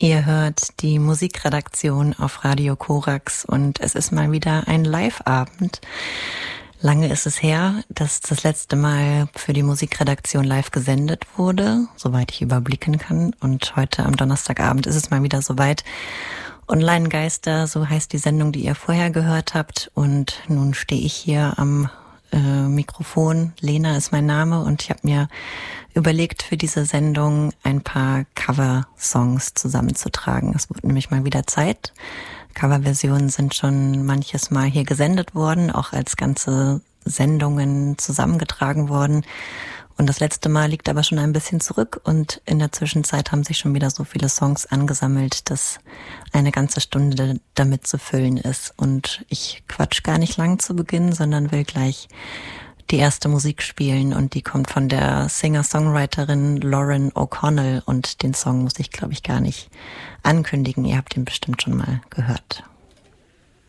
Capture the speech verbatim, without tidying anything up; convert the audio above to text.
Ihr hört die Musikredaktion auf Radio Korax und es ist mal wieder ein Live-Abend. Lange ist es her, dass das letzte Mal für die Musikredaktion live gesendet wurde, soweit ich überblicken kann. Und heute am Donnerstagabend ist es mal wieder soweit. Online-Geister, so heißt die Sendung, die ihr vorher gehört habt. Und nun stehe ich hier am äh, Mikrofon. Lena ist mein Name und ich habe mir überlegt, für diese Sendung ein paar Cover-Songs zusammenzutragen. Es wird nämlich mal wieder Zeit. Coverversionen sind schon manches Mal hier gesendet worden, auch als ganze Sendungen zusammengetragen worden. Und das letzte Mal liegt aber schon ein bisschen zurück und in der Zwischenzeit haben sich schon wieder so viele Songs angesammelt, dass eine ganze Stunde damit zu füllen ist. Und ich quatsch gar nicht lang zu Beginn, sondern will gleich die erste Musik spielen und die kommt von der Singer-Songwriterin Lauren O'Connell und den Song muss ich, glaube ich, gar nicht ankündigen. Ihr habt ihn bestimmt schon mal gehört.